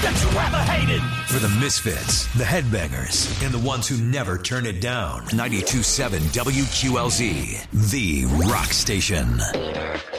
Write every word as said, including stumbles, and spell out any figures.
that you ever hated. For the misfits, the headbangers, and the ones who never turn it down. ninety-two point seven W Q L Z, the rock station.